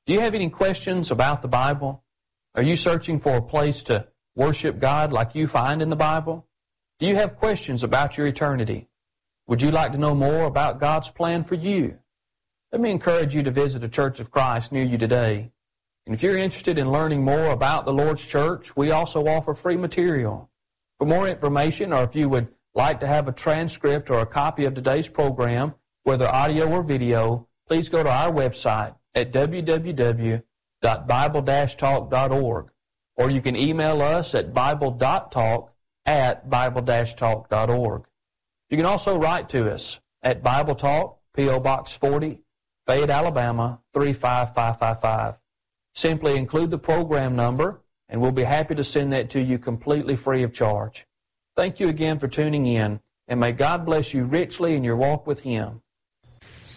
Do you have any questions about the Bible? Are you searching for a place to worship God like you find in the Bible? Do you have questions about your eternity? Would you like to know more about God's plan for you? Let me encourage you to visit a Church of Christ near you today. And if you're interested in learning more about the Lord's Church, we also offer free material. For more information, or if you would like to have a transcript or a copy of today's program, whether audio or video, please go to our website at www.bible-talk.org, or you can email us at bible.talk@bible-talk.org. You can also write to us at Bible Talk, P.O. Box 40, Fayette, Alabama, 35555. Simply include the program number, and we'll be happy to send that to you completely free of charge. Thank you again for tuning in, and may God bless you richly in your walk with Him.